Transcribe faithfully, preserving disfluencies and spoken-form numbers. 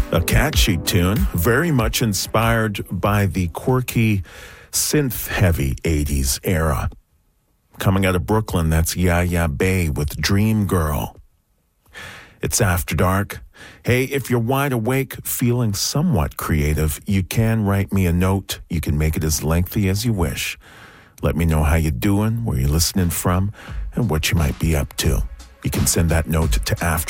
A catchy tune, very much inspired by the quirky, synth-heavy eighties era. Coming out of Brooklyn, that's Yaya Bay with Dream Girl. It's After Dark. Hey, if you're wide awake, feeling somewhat creative, you can write me a note. You can make it as lengthy as you wish. Let me know how you're doing, where you're listening from, and what you might be up to. You can send that note to after